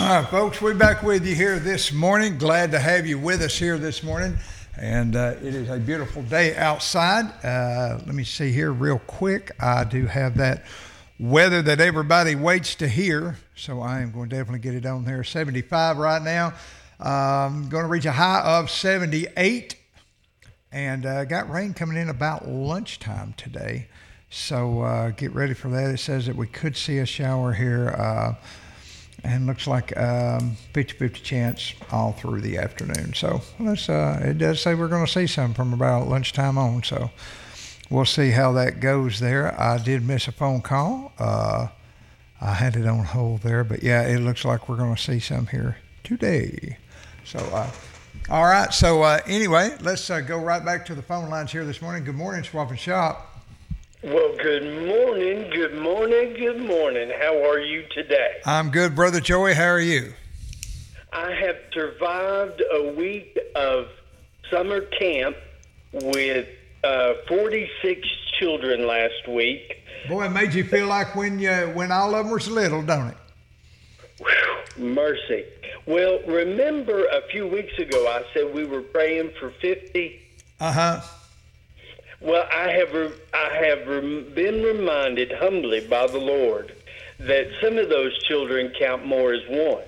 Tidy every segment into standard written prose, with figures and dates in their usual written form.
Folks, we're back with you here this morning. Glad to have you with us here this morning. And it is a beautiful day outside. Let me see here real quick. I do have that weather that everybody waits to hear. So I am going to definitely get it on there. 75 right now. Going to reach a high of 78. And got rain coming in about lunchtime today. So get ready for that. It says that we could see a shower here. And looks like 50-50 chance all through the afternoon. So it does say we're going to see some from about lunchtime on. So we'll see how that goes there. I did miss a phone call. I had it on hold there. But, yeah, it looks like we're going to see some here today. So, all right. So, anyway, let's go right back to the phone lines here this morning. Good morning, Swap and Shop. Well, good morning, good morning, good morning. How are you today? I'm good, Brother Joey. How are you? I have survived a week of summer camp with 46 children last week. Boy, it made you feel like when all of them were little, don't it? Whew, mercy. Well, remember a few weeks ago I said we were praying for 50? Uh-huh. Well, I have been reminded humbly by the Lord that some of those children count more as one.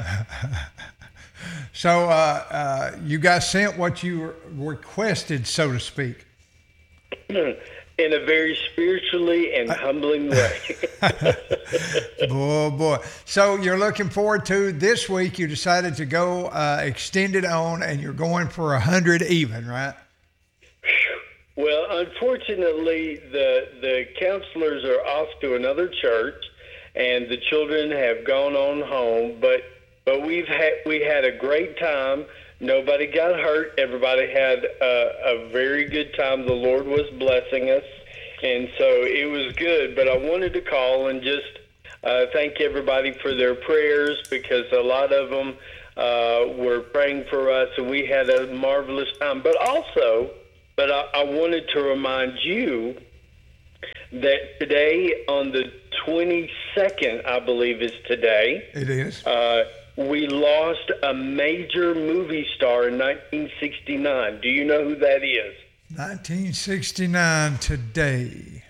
So you guys sent what you requested, so to speak. In a very spiritually and humbling way. Boy. So you're looking forward to this week. You decided to go extended on, and you're going for 100 even, right? Well, unfortunately, the counselors are off to another church, and the children have gone on home. But we had a great time. Nobody got hurt. Everybody had a very good time. The Lord was blessing us, and so it was good. But I wanted to call and just thank everybody for their prayers, because a lot of them were praying for us, and we had a marvelous time. But I wanted to remind you that today, on the 22nd, I believe is today. It is. We lost a major movie star in 1969. Do you know who that is? 1969 today.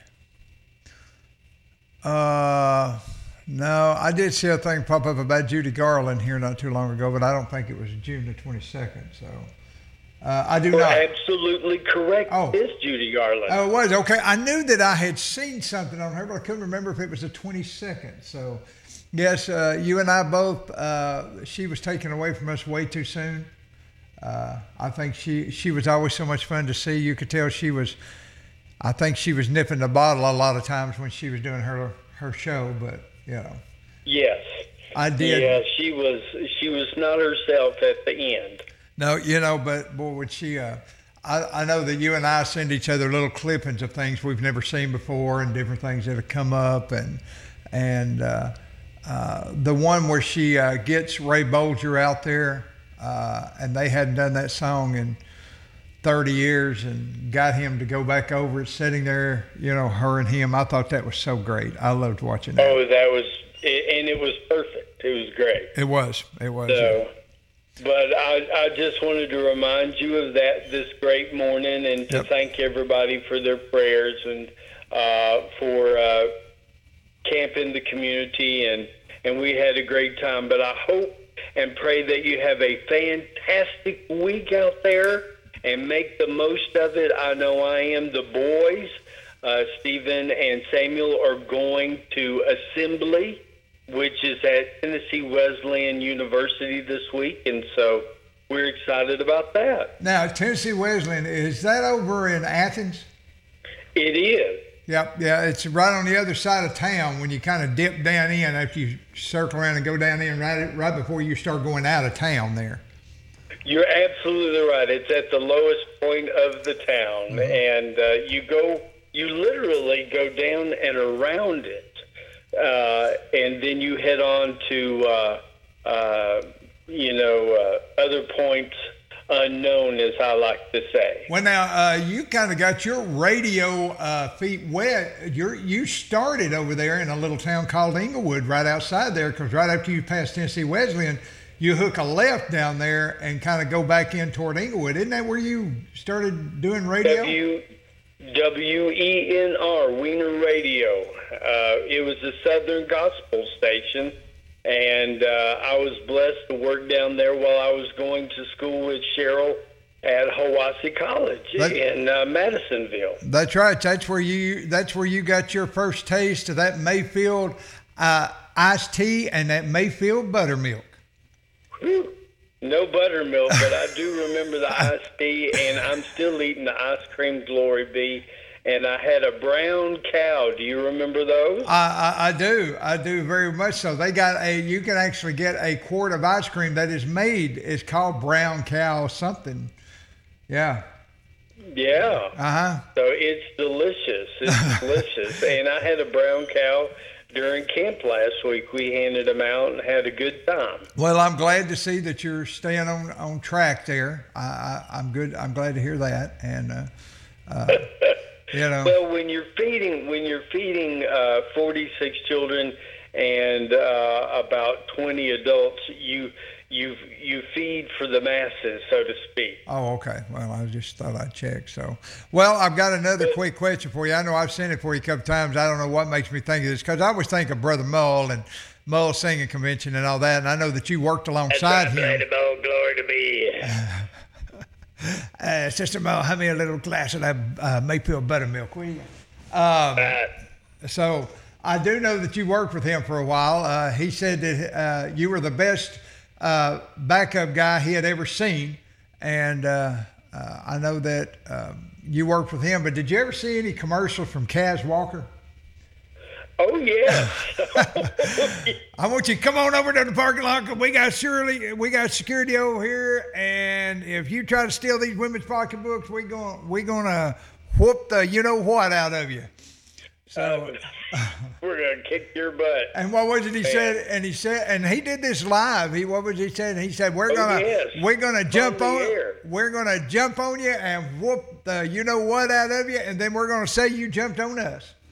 No, I did see a thing pop up about Judy Garland here not too long ago, but I don't think it was June the 22nd, so... I do not. Absolutely correct. Oh. It's Judy Garland. Oh, it was. Okay. I knew that I had seen something on her, but I couldn't remember if it was the 22nd. So, yes, you and I both, she was taken away from us way too soon. I think she was always so much fun to see. You could tell I think she was nipping the bottle a lot of times when she was doing her show, but, you know. Yes. I did. Yeah, she was not herself at the end. No, but boy, would she, I know that you and I send each other little clippings of things we've never seen before and different things that have come up. And the one where she gets Ray Bolger out there, and they hadn't done that song in 30 years and got him to go back over it, sitting there, her and him. I thought that was so great. I loved watching that. Oh, and it was perfect. It was great. It was. So, but I just wanted to remind you of that this great morning, and to thank everybody for their prayers and for camping the community, and we had a great time. But I hope and pray that you have a fantastic week out there and make the most of it. I know I am. The boys, Stephen and Samuel, are going to Assembly, which is at Tennessee Wesleyan University this week, and so we're excited about that. Now, Tennessee Wesleyan, is that over in Athens? It is. Yep, yeah, it's right on the other side of town when you kind of dip down in after you circle around and go down in right before you start going out of town there. You're absolutely right. It's at the lowest point of the town, and you literally go down and around it. And then you head on to, other points unknown, as I like to say. Well, now you kind of got your radio feet wet. You started over there in a little town called Inglewood, right outside there, because right after you pass Tennessee Wesleyan, you hook a left down there and kind of go back in toward Inglewood. Isn't that where you started doing radio? WENR, Wiener Radio. It was a Southern gospel station, and I was blessed to work down there while I was going to school with Cheryl at Hiwassee College in Madisonville. That's right. That's where you got your first taste of that Mayfield iced tea and that Mayfield buttermilk. Whew. No buttermilk, but I do remember the iced tea, and I'm still eating the ice cream Glory Bee. And I had a brown cow. Do you remember those? I do very much so. You can actually get a quart of ice cream that is made. It's called Brown Cow something. Yeah. Yeah. Uh-huh. So it's delicious. It's delicious. And I had a brown cow during camp last week. We handed them out and had a good time. Well, I'm glad to see that you're staying on track there. I'm good. I'm glad to hear that. And well, when you're feeding 46 children and about 20 adults, you feed for the masses, so to speak. Oh, okay. Well, I just thought I'd check. So, well, I've got another quick question for you. I know I've sent it for you a couple times. I don't know what makes me think of this, because I always think of Brother Mull and Mull Singing Convention and all that, and I know that you worked alongside him. That's right, glory to be. Sister Mull, have me a little glass of that Mayfield buttermilk, will you? So I do know that you worked with him for a while. He said that you were the best backup guy he had ever seen, and I know that you worked with him, but did you ever see any commercials from Kaz Walker? Oh, yeah. I want you to come on over to the parking lot, because we got security over here, and if you try to steal these women's pocketbooks, we're gonna whoop the you-know-what out of you. So we're going to kick your butt. And what was it he said? And he did this live. What was he saying? He said, we're gonna jump on you and whoop the you know what out of you, and then we're gonna say you jumped on us.